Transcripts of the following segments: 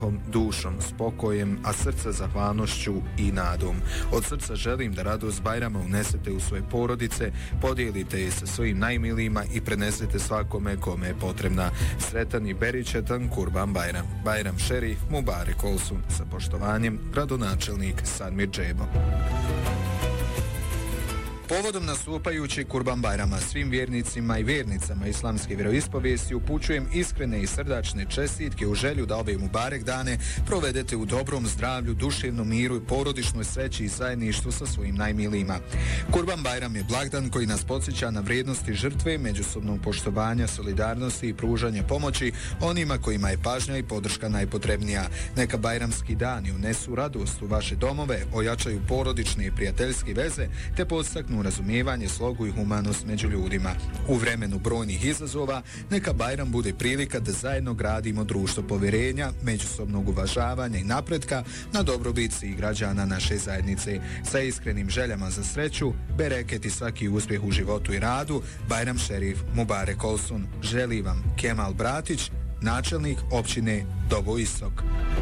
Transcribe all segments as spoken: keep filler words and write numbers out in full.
dušom, spokojem, a srca zahvalnošću i nadom. Od srca želim da radost Bajrama unesete u svoje porodice, podijelite je sa svojim najmilijima i prenesete svakome kome je potrebna. Sretan i beričetan Kurban Bajram. Bajram Šerif Mubarek Olsun. Sa poštovanjem, gradonačelnik Sadmir Džebo. Povodom nastupajući Kurban Bajrama svim vjernicima i vjernicama islamske vjeroispovijesti upućujem iskrene i srdačne čestitke u želju da ove Mubarek dane provedete u dobrom zdravlju, duševnom miru i porodičnoj sreći i zajedništvu sa svojim najmilijima. Kurban Bajram je blagdan koji nas podsjeća na vrijednosti žrtve, međusobnog poštovanja, solidarnosti i pružanja pomoći onima kojima je pažnja i podrška najpotrebnija. Neka bajramski dani unesu radost u vaše domove, ojačaju porodične i prijateljske veze te podstaknu razumijevanje, slogu i humanost među ljudima. U vremenu brojnih izazova, neka Bajram bude prilika da zajedno gradimo društvo povjerenja, međusobnog uvažavanja i napretka na dobrobit svih građana naše zajednice. Sa iskrenim željama za sreću, bereket i svaki uspjeh u životu i radu, Bajram Šerif Mubarek Olsun. Želi vam Kemal Bratić, načelnik općine Dobo Istok.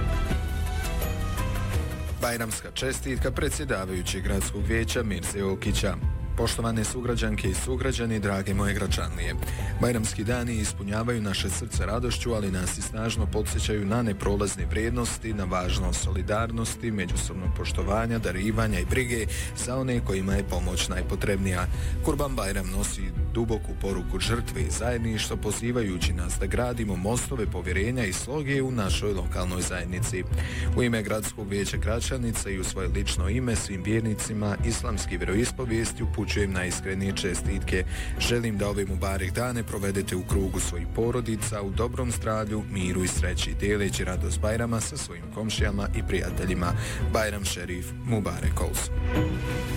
Bajramska čestitka predsjedavajućeg gradskog vijeća Mirze Okića. Poštovane sugrađanke i sugrađani, drage moje gračanlije. Bajramski dani ispunjavaju naše srce radošću, ali nas i snažno podsjećaju na neprolazne vrijednosti, na važnost solidarnosti, međusobnog poštovanja, darivanja i brige za one kojima je pomoć najpotrebnija. Kurban Bajram nosi duboku poruku žrtve i zajedništva, pozivajući nas da gradimo mostove povjerenja i sloge u našoj lokalnoj zajednici. U ime Gradskog vijeća Gračanica i u svoje lično ime svim vjernicima islamske vjeroispovijesti upućujem najiskrenije čestitke. Želim da ove Mubarek dane provedete u krugu svojih porodica, u dobrom zdravlju, miru i sreći, dijeleći radost Bajrama sa svojim komšijama i prijateljima. Bajram Šerif Mubarek Olsun.